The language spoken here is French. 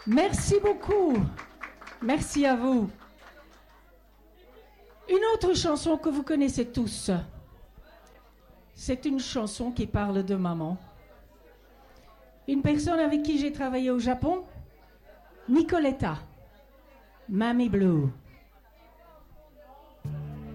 Merci beaucoup. Merci à vous. Une autre chanson que vous connaissez tous. C'est une chanson qui parle de maman. Une personne avec qui j'ai travaillé au Japon, Nicoletta, Mammy Blue.